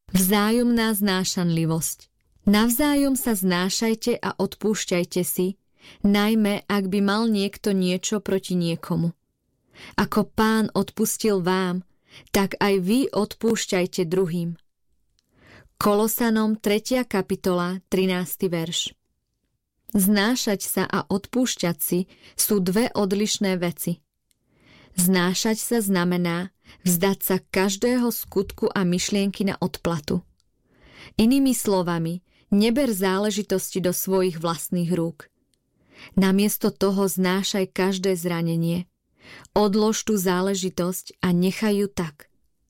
Vzájomná znášanlivosť. Navzájom sa znášajte a odpúšťajte si, najmä ak by mal niekto niečo proti niekomu. Ako Pán odpustil vám, tak aj vy odpúšťajte druhým. Kolosanom 3. kapitola 13. verš. Znášať sa a odpúšťať si sú dve odlišné veci. Znášať sa znamená vzdať sa každého skutku a myšlienky na odplatu. Inými slovami, neber záležitosti do svojich vlastných rúk. Namiesto toho znášaj každé zranenie. Odlož tú záležitosť a nechaj ju tak.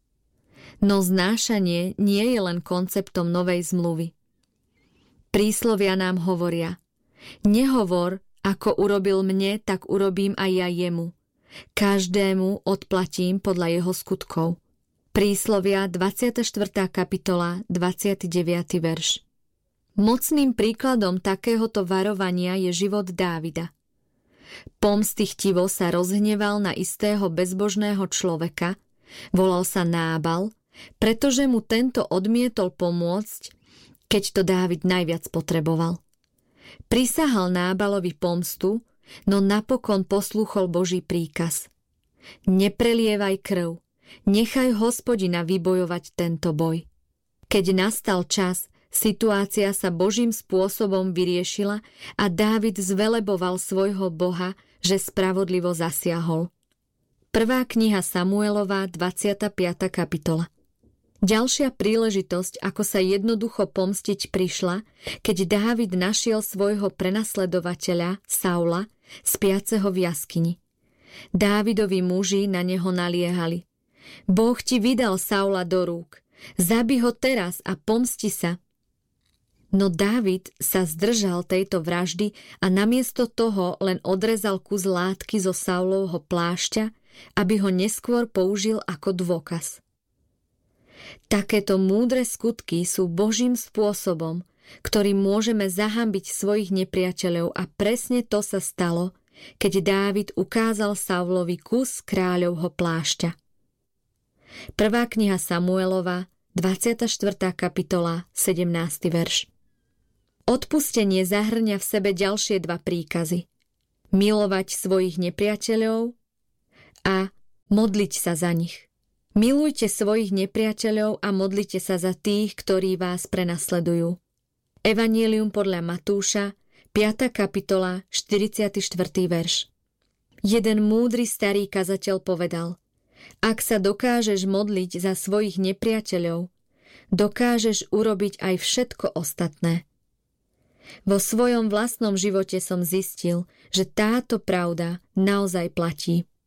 No znášanie nie je len konceptom novej zmluvy. Príslovia nám hovoria: nehovor, ako urobil mne, tak urobím aj ja jemu. Každému odplatím podľa jeho skutkov. Príslovia 24. kapitola 29. verš. Mocným príkladom takéhoto varovania je život Dávida. Pomstychtivo sa rozhneval na istého bezbožného človeka, volal sa Nábal, pretože mu tento odmietol pomôcť, keď to Dávid najviac potreboval. Prisahal Nábalovi pomstu, no napokon poslúchol Boží príkaz. Neprelievaj krv, nechaj Hospodina vybojovať tento boj. Keď nastal čas, situácia sa Božím spôsobom vyriešila a Dávid zveleboval svojho Boha, že spravodlivo zasiahol. 1. kniha Samuelova, 25. kapitola. Ďalšia príležitosť, ako sa jednoducho pomstiť, prišla, keď Dávid našiel svojho prenasledovateľa Saula spiaceho v jaskyni. Dávidovi muži na neho naliehali: Boh ti vydal Saula do rúk, zabij ho teraz a pomsti sa. No Dávid sa zdržal tejto vraždy a namiesto toho len odrezal kus látky zo Saulovho plášťa, aby ho neskôr použil ako dôkaz. Takéto múdre skutky sú Božím spôsobom, ktorým môžeme zahanbiť svojich nepriateľov, a presne to sa stalo, keď Dávid ukázal Saulovi kus kráľovho plášťa. 1. kniha Samuelova, 24. kapitola, 17. verš. Odpustenie zahŕňa v sebe ďalšie dva príkazy. Milovať svojich nepriateľov a modliť sa za nich. Milujte svojich nepriateľov a modlite sa za tých, ktorí vás prenasledujú. Evanjelium podľa Matúša, 5. kapitola, 44. verš. Jeden múdry starý kazateľ povedal: Ak sa dokážeš modliť za svojich nepriateľov, dokážeš urobiť aj všetko ostatné. Vo svojom vlastnom živote som zistil, že táto pravda naozaj platí.